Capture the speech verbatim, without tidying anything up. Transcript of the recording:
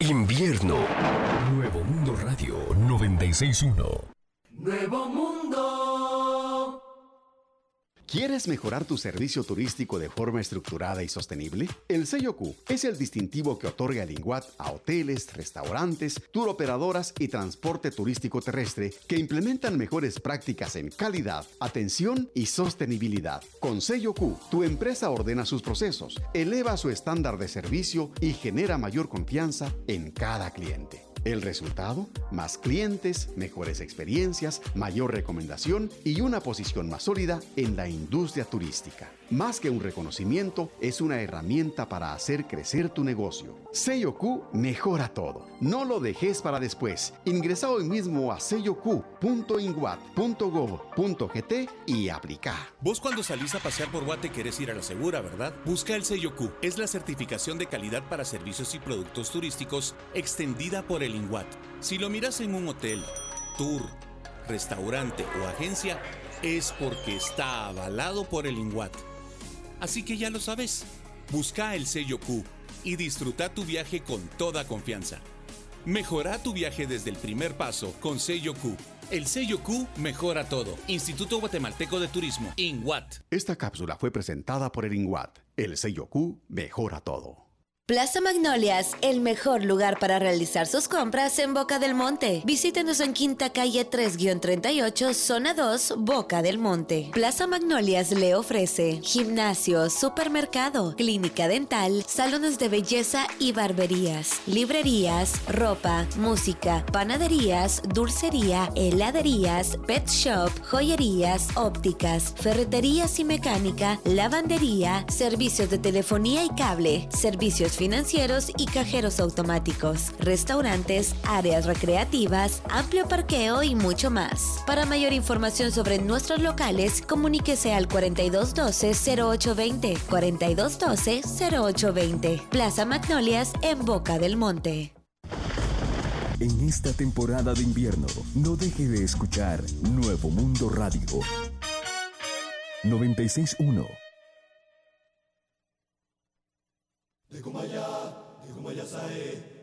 Invierno. Nuevo Mundo Radio noventa y seis punto uno. Nuevo Mundo. ¿Quieres mejorar tu servicio turístico de forma estructurada y sostenible? El sello Q es el distintivo que otorga el INGUAT a hoteles, restaurantes, tour operadoras y transporte turístico terrestre que implementan mejores prácticas en calidad, atención y sostenibilidad. Con sello Q, tu empresa ordena sus procesos, eleva su estándar de servicio y genera mayor confianza en cada cliente. El resultado: más clientes, mejores experiencias, mayor recomendación y una posición más sólida en la industria turística. Más que un reconocimiento, es una herramienta para hacer crecer tu negocio. Sello Q mejora todo. No lo dejes para después. Ingresa hoy mismo a sello q punto inguat punto gob punto gt y aplica. Vos cuando salís a pasear por Guate querés ir a la segura, ¿verdad? Busca el sello Q. Es la certificación de calidad para servicios y productos turísticos extendida por el INGUAT. Si lo miras en un hotel, tour, restaurante o agencia, es porque está avalado por el INGUAT. Así que ya lo sabes. Busca el sello Q y disfruta tu viaje con toda confianza. Mejora tu viaje desde el primer paso con sello Q. El sello Q mejora todo. Instituto Guatemalteco de Turismo, INGUAT. Esta cápsula fue presentada por el INGUAT. El sello Q mejora todo. Plaza Magnolias, el mejor lugar para realizar sus compras en Boca del Monte. Visítenos en Quinta Calle tres treinta y ocho, Zona dos, Boca del Monte. Plaza Magnolias le ofrece gimnasio, supermercado, clínica dental, salones de belleza y barberías, librerías, ropa, música, panaderías, dulcería, heladerías, pet shop, joyerías, ópticas, ferreterías y mecánica, lavandería, servicios de telefonía y cable, servicios financieros y cajeros automáticos, restaurantes, áreas recreativas, amplio parqueo y mucho más. Para mayor información sobre nuestros locales, comuníquese al cuarenta y dos doce, cero ocho veinte, cuarenta y dos doce, cero ocho veinte. Plaza Magnolias en Boca del Monte. En esta temporada de invierno, no deje de escuchar Nuevo Mundo Radio noventa y seis punto uno. De Kumaya, de Kumaya Sae.